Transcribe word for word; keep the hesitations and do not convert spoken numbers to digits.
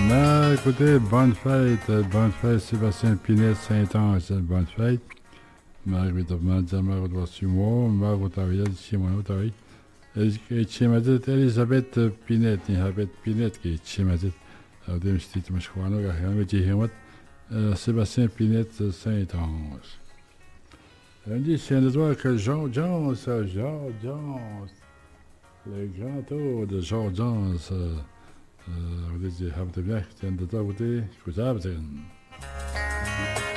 Ben, écoutez, bonne fête, euh, bonne fête Sébastien Pinette Saint-Ange, bonne fête. Margaret of Manzamar was Simo, Margot Ariel, Simon Otari. Chimadet Elisabeth Pinette, Elisabeth Pinette, qui est Chimadet. Alors, des petites machouanos, il y a un petit hémat. Sébastien Pinette Saint-Ange. On dit, c'est un endroit que Jean Jones, Jean Jones, le grand tour de Jean Jones. Uh, dit je hebt de weg en de touwte, goed avond.